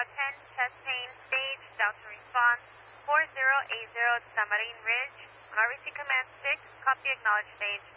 10, chest pain, stage, Delta response, 4080 Tamarin Ridge. On RBC Command 6, copy acknowledge stage.